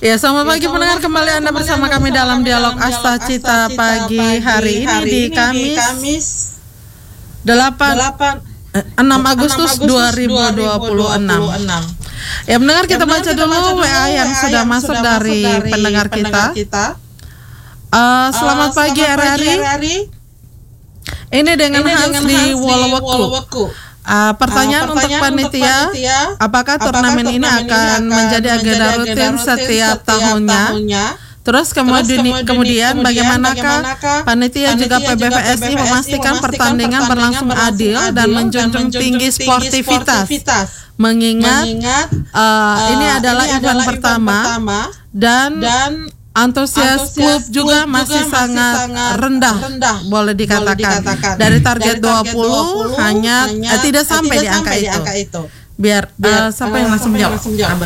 Ya, selamat pagi pendengar, kembali Anda bersama kami dalam dialog Asta Cita pagi hari ini di Kamis 6 Agustus 2026. Ya, pendengar, kita baca dulu WA yang sudah masuk dari pendengar kita. Selamat pagi RRI. Ini dengan Hans di Woloweku. Pertanyaan untuk panitia, apakah turnamen ini akan menjadi agenda rutin setiap tahunnya? Terus kemudian bagaimanakah panitia juga PBVSI memastikan pertandingan berlangsung adil dan menjunjung tinggi sportivitas? Mengingat ini adalah event pertama dan antusias klub juga masih sangat rendah, boleh dikatakan. Dari target 20 hanya tidak sampai di angka itu. Biar siapa yang langsung jawab?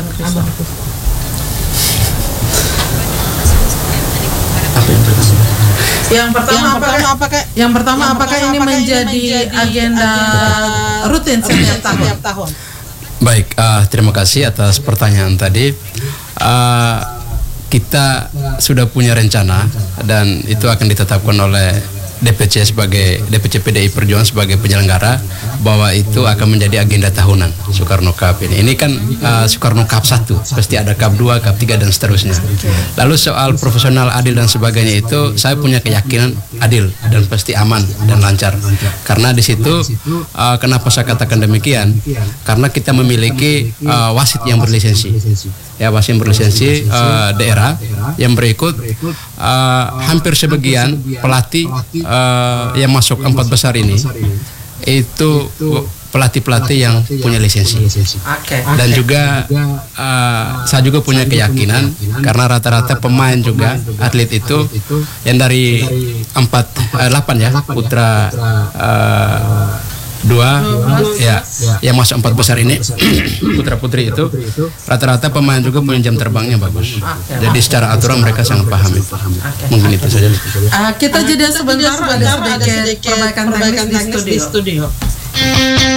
Yang pertama apakah ini menjadi agenda rutin setiap tahun? Baik, terima kasih atas pertanyaan tadi. Kita sudah punya rencana dan itu akan ditetapkan oleh DPC PDI Perjuangan sebagai penyelenggara bahwa itu akan menjadi agenda tahunan Soekarno Cup ini. Ini kan Soekarno Cup 1, pasti ada Cup 2, Cup 3 dan seterusnya. Lalu soal profesional, adil dan sebagainya itu saya punya keyakinan adil dan pasti aman dan lancar. Karena di situ kenapa saya katakan demikian? Karena kita memiliki wasit yang berlisensi. Ya, wasit yang berlisensi daerah yang berikut hampir sebagian pelatih yang masuk 4 besar ini itu pelatih-pelatih yang punya lisensi. Dan juga saya juga punya keyakinan karena rata-rata pemain juga atlet itu yang dari 8 ya putra 2 ya yang masuk 4 besar ini putra putri itu rata-rata pemain juga punya jam terbangnya bagus. Jadi secara aturan mereka sangat paham itu. Mungkin itu saja. Kita jeda sebentar, ada sedikit perbaikan teknis di studio.